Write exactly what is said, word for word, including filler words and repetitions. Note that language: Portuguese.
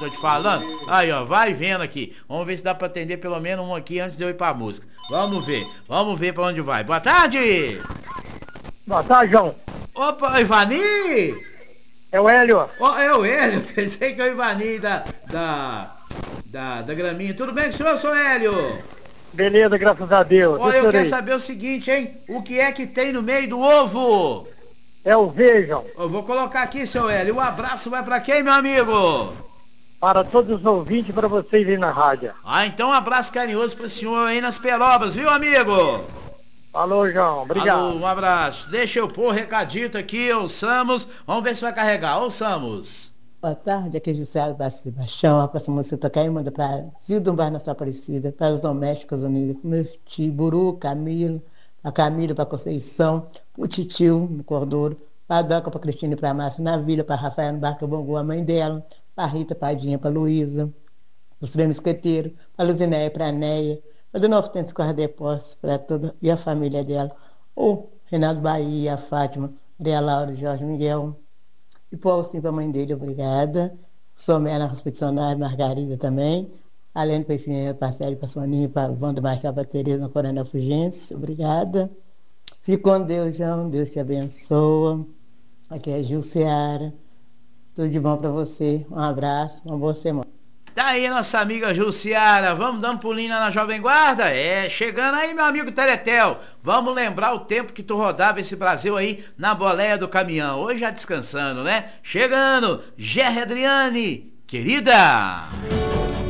tô te falando? Aí, ó, vai vendo aqui. Vamos ver se dá pra atender pelo menos um aqui antes de eu ir pra música. Vamos ver, vamos ver pra onde vai. Boa tarde! Boa tarde, João. Opa, Ivani! É o Hélio. Ó, é o Hélio, pensei que é o Ivani da, da, da, da Graminha. Tudo bem com o senhor, seu Hélio? Beleza, graças a Deus. Ó, eu quero saber o seguinte, hein? O que é que tem no meio do ovo? É o Vejam. Eu vou colocar aqui, seu Hélio. O abraço vai pra quem, meu amigo? Para todos os ouvintes, para vocês aí na rádio. Ah, então um abraço carinhoso pro senhor aí nas Perobas, viu, amigo? Falou, João. Obrigado. Alô, um abraço. Deixa eu pôr recadito aqui, ouçamos. Vamos ver se vai carregar. Ouçamos. Boa tarde, aqui é José Bastos Sebastião. A próxima música tocar e manda para Zildo Bar na sua Aparecida, para os domésticos unidos, para meu tio Buru, Camilo, a Camila, para Conceição, o titio no Cordouro, para a Doca, para Cristina e para a Márcia, na Vila, para Rafael no Barca Bongo, a mãe dela, para Rita, para Dinha, para Luísa, para o Cirano Esqueteiro, para a Luzinéia, para a Neia, para a Dona Hortência Correia de Postos, para toda e a família dela, o Renato Bahia, a Fátima, Maria Laura, Jorge Miguel, e Paulo sim para a mãe dele, obrigada. Somé na Hospitacionária, Margarida também. Além para Finha, para Célia, para Soninha, para Wanda Machado, para Tereza, na Coronel Fugêncio, obrigada. Fique com Deus, João, Deus te abençoa. Aqui é Gil Seara. Tudo de bom para você. Um abraço, uma boa semana. Tá aí nossa amiga Jussiara, vamos dando pulinho lá na Jovem Guarda? É, chegando aí meu amigo Teletel, vamos lembrar o tempo que tu rodava esse Brasil aí na boleia do caminhão, hoje já descansando, né? Chegando, Gerry Adriane, querida!